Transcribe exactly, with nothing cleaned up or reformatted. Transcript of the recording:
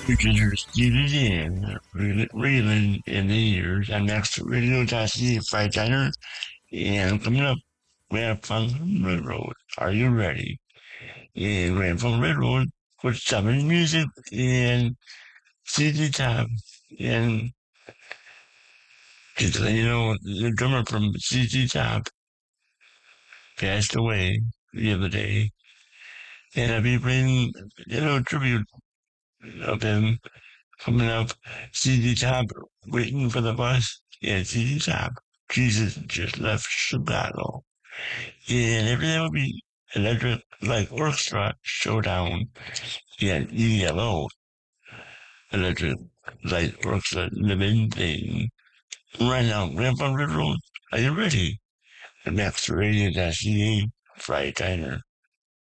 Visitors seated in, re- reeling in the years. I'm next to Radio Tassie Fried Diner, and coming up, Grand Funk Railroad. Are you ready? And Grand Funk Railroad with seven music and C D Top. And just to let you know, the drummer from C D Top passed away the other day. And I'll be playing a little tribute of him coming up. C D Top, waiting for the bus. Yeah, C D Top. Jesus just left Chicago. And everything will be electric like orchestra showdown. Yeah, E L O, electric light orchestra, the main thing. Right now, Grandpa River, are you ready? The Max Radio dash E A Friday Diner.